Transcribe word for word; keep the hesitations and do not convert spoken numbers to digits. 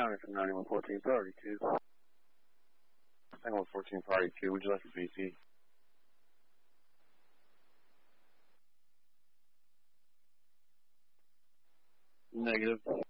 County from ninety-one fourteen priority two. ninety-one fourteen priority two, would you like a V C? Negative.